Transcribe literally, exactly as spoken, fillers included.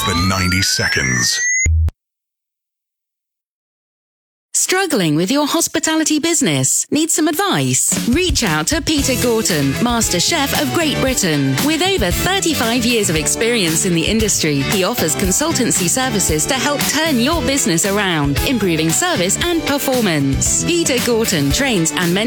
less than ninety seconds. Struggling with your hospitality business? Need some advice? Reach out to Peter Gorton, Master Chef of Great Britain. With over thirty-five years of experience in the industry, he offers consultancy services to help turn your business around, improving service and performance. Peter Gorton trains and mentors